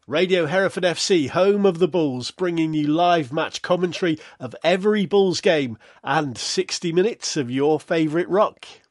Radio Hereford FC, home of the Bulls, bringing you live match commentary of every Bulls game and 60 minutes of your favourite rock.